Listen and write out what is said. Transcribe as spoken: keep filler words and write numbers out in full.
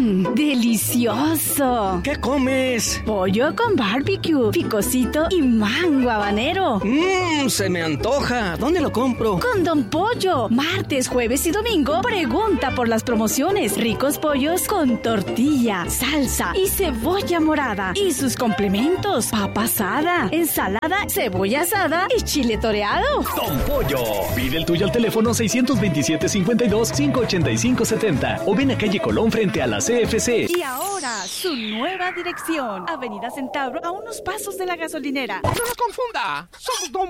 Mmm, delicioso. ¿Qué comes? Pollo con barbecue, picocito y mango habanero. Mmm, se me antoja. ¿Dónde lo compro? Con Don Pollo. Martes, jueves y domingo, pregunta por las promociones. Ricos pollos con tortilla, salsa y cebolla morada. Y sus complementos: papa asada, ensalada, cebolla asada y chile toreado. Don Pollo. Pide el tuyo al teléfono seiscientos veintisiete, cincuenta y dos, quinientos ochenta y cinco, setenta o ven a calle Colón frente a la C F C. Y ahora, su nueva dirección. Avenida Centauro, a unos pasos de la gasolinera. ¡No nos confunda! ¡Somos Don